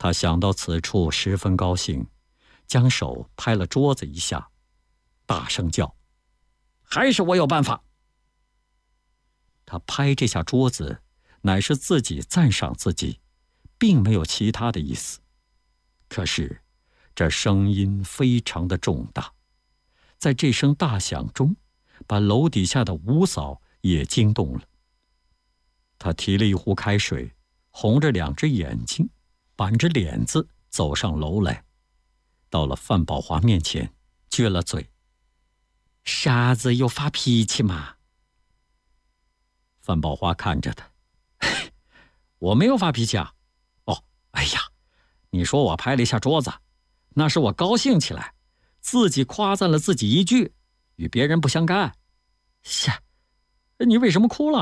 他想到此处十分高兴，将手拍了桌子一下，大声叫：“还是我有办法！”他拍这下桌子，乃是自己赞赏自己，并没有其他的意思。可是这声音非常的重大，在这声大响中，把楼底下的吴嫂也惊动了。他提了一壶开水，红着2只眼睛，板着脸子走上楼来，到了范宝华面前，撅了嘴：“傻子有发脾气吗？”范宝华看着他：“我没有发脾气啊。哦，哎呀，你说我拍了一下桌子，那是我高兴起来，自己夸赞了自己一句，与别人不相干。你为什么哭了？”